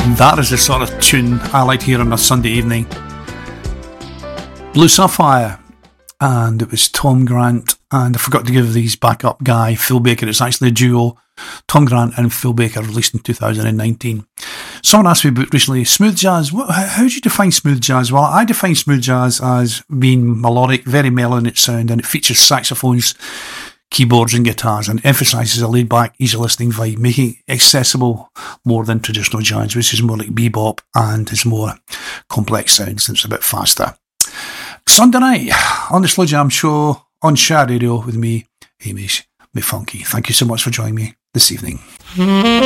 That is the sort of tune I like to hear on a Sunday evening. Blue Sapphire, and it was Tom Grant, and I forgot to give these backup guy, Phil Baker. It's actually a duo, Tom Grant and Phil Baker, released in 2019. Someone asked me about recently, smooth jazz, how do you define smooth jazz? Well, I define smooth jazz as being melodic, very mellow in its sound, and it features saxophones, keyboards and guitars, and emphasises a laid-back, easy-listening vibe, making it accessible more than traditional jazz, which is more like bebop and has more complex sounds and it's a bit faster. Sunday night on the Slow Jam Show on Share Radio with me, Hamish McFunky. Thank you so much for joining me this evening.